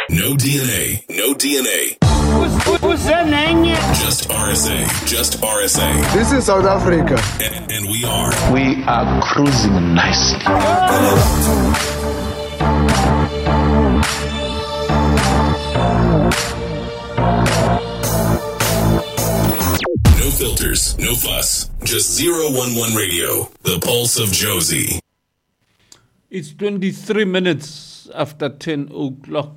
No DNA. No DNA. Who's that name? Just RSA. Just RSA. This is South Africa. And we are. We are cruising nicely. No filters. No fuss. Just 011 Radio. The pulse of Jozi. It's 23 minutes after 10 o'clock.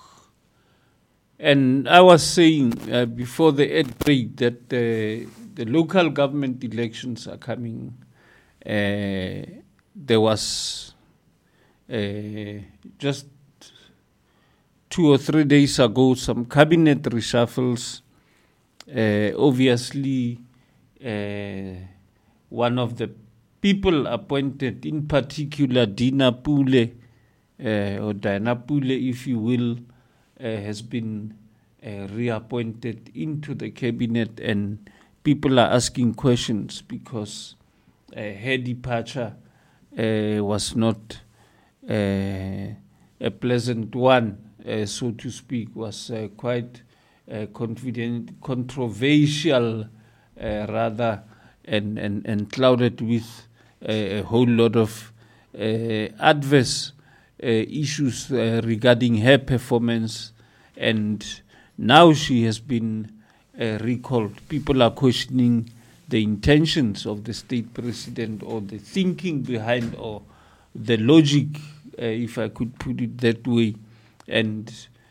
And I was saying before the ad break that the local government elections are coming. There was just 2 or 3 days ago some cabinet reshuffles. Obviously, one of the people appointed, in particular Dina Pule, or Diana Pule, if you will, has been reappointed into the cabinet, and people are asking questions because her departure was not a pleasant one, so to speak, was quite controversial rather, and clouded with a whole lot of adverse issues regarding her performance, and now she has been recalled. People are questioning the intentions of the state president, or the thinking behind, or the logic, if I could put it that way. And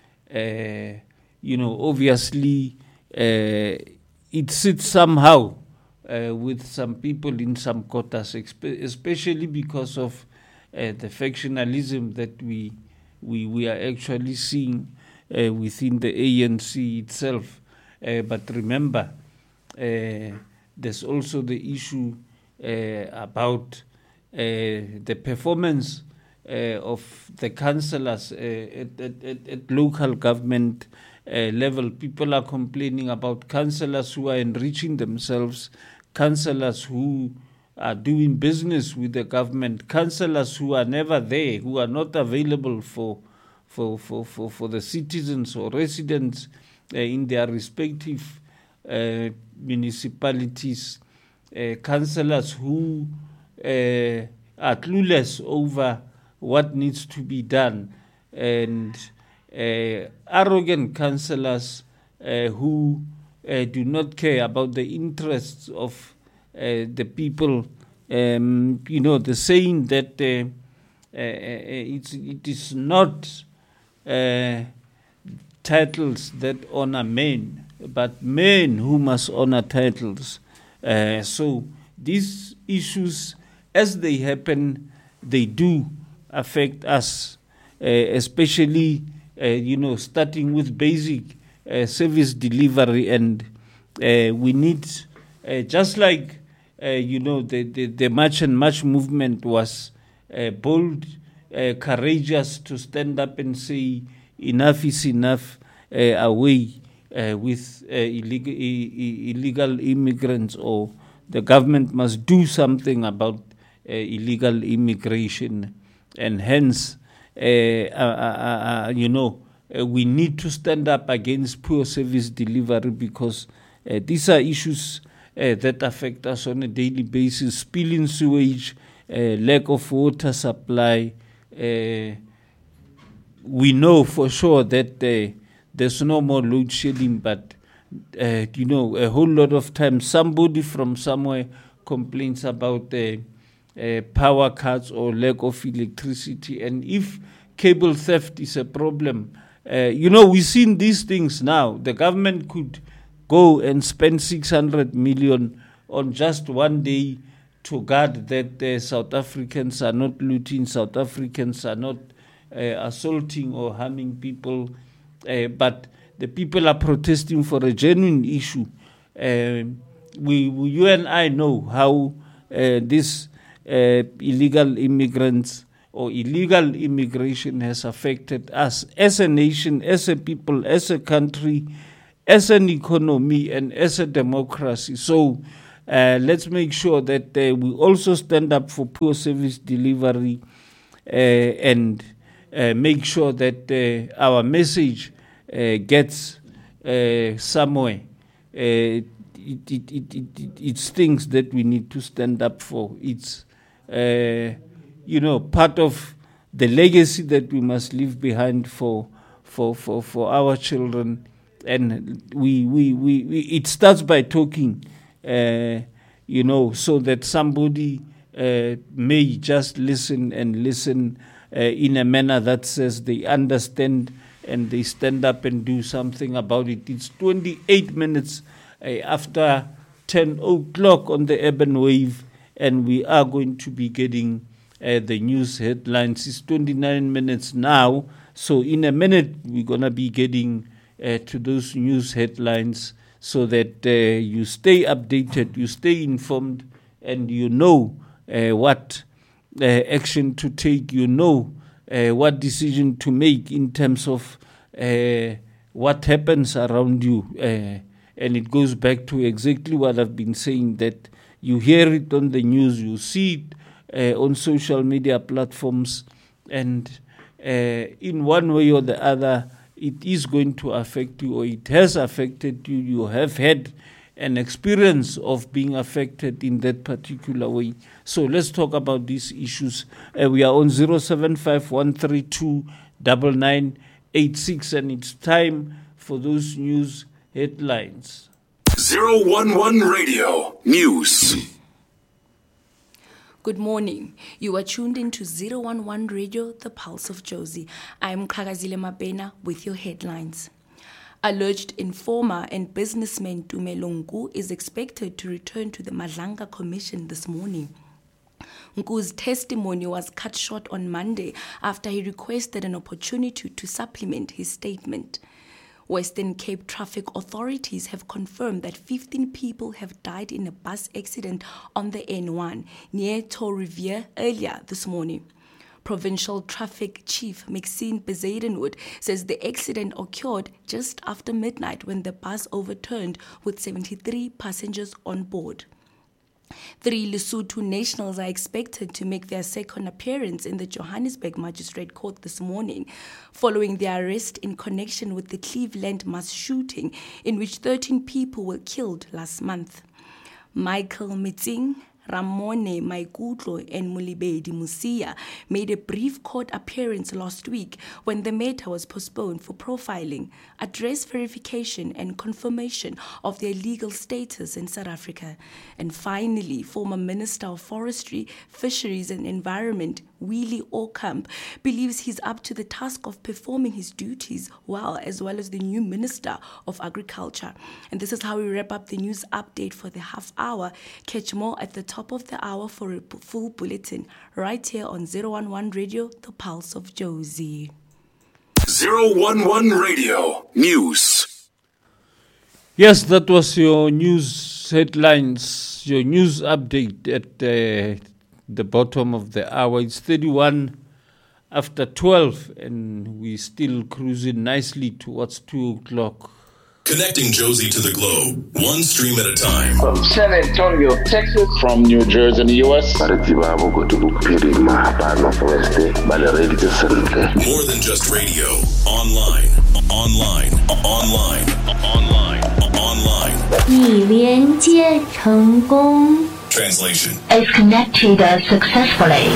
obviously it sits somehow with some people in some quarters, especially because of the factionalism that we are actually seeing within the ANC itself. But remember, there's also the issue about the performance of the councillors at local government level. People are complaining about councillors who are enriching themselves, councillors who are doing business with the government, councillors who are never there, who are not available for the citizens or residents in their respective municipalities, councillors who are clueless over what needs to be done, and arrogant councillors who do not care about the interests of the people. The saying that it is not titles that honor men, but men who must honor titles. So these issues, as they happen, they do affect us, especially starting with basic service delivery, and we need, just like the March and March movement was bold, courageous to stand up and say enough is enough, away with illegal immigrants, or the government must do something about illegal immigration, and hence we need to stand up against poor service delivery, because these are issues that affect us on a daily basis. Spilling sewage, lack of water supply. We know for sure that there's no more load shedding, but a whole lot of times somebody from somewhere complains about the power cuts or lack of electricity. And if cable theft is a problem, we've seen these things now. The government could go and spend 600 million on just one day to guard that South Africans are not looting, South Africans are not assaulting or harming people, but the people are protesting for a genuine issue. You and I know how this illegal immigrants or illegal immigration has affected us as a nation, as a people, as a country, as an economy, and as a democracy. So let's make sure that we also stand up for poor service delivery, and make sure that our message gets somewhere. It's things that we need to stand up for. It's part of the legacy that we must leave behind for our children, and it starts by talking, so that somebody may just listen in a manner that says they understand and they stand up and do something about it. It's 28 minutes after 10 o'clock on the urban wave, and we are going to be getting the news headlines. It's 29 minutes now, so in a minute we're going to be getting to those news headlines so that you stay updated, you stay informed, and you know what action to take, you know what decision to make in terms of what happens around you. And it goes back to exactly what I've been saying, that you hear it on the news, you see it on social media platforms, and in one way or the other, it is going to affect you, or it has affected you. You have had an experience of being affected in that particular way. So let's talk about these issues. We are on 075-132-9986, and it's time for those news headlines. 011 Radio News. Good morning. You are tuned into 011 Radio, the Pulse of Jozi. I'm Kagazile Mabena with your headlines. Alleged informer and businessman Tumelo Nku is expected to return to the Madlanga Commission this morning. Nku's testimony was cut short on Monday after he requested an opportunity to supplement his statement. Western Cape traffic authorities have confirmed that 15 people have died in a bus accident on the N1 near Toll Riviere earlier this morning. Provincial Traffic Chief Maxine Bezadenwood says the accident occurred just after midnight when the bus overturned with 73 passengers on board. 3 Lesotho nationals are expected to make their second appearance in the Johannesburg Magistrate Court this morning, following their arrest in connection with the Cleveland mass shooting in which 13 people were killed last month. Michael Mitsing, Ramone Maikutlo and Mulibedi Musia made a brief court appearance last week when the matter was postponed for profiling, address verification and confirmation of their legal status in South Africa. And finally, former Minister of Forestry, Fisheries and Environment, Willie Orkamp, believes he's up to the task of performing his duties well, as well as the new Minister of Agriculture. And this is how we wrap up the news update for the half hour. Catch more at the top of the hour for a full bulletin right here on 011 Radio, the Pulse of Jozi. 011 Radio News. Yes, that was your news headlines, your news update at the bottom of the hour. It's 31 after 12, and we're still cruising nicely towards 2 o'clock. Connecting Jozi to the globe, one stream at a time. From San Antonio, Texas. From New Jersey in the U.S. More than just radio. Online. 已连接成功 Translation is connected successfully.